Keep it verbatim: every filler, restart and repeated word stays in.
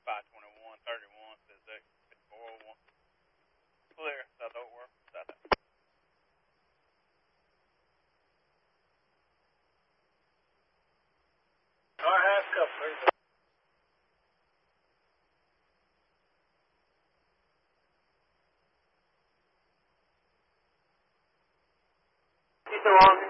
five twenty-one thirty-one says that four oh one. Clear, South Oakworth, South. All right, half cup, please. Keep it on.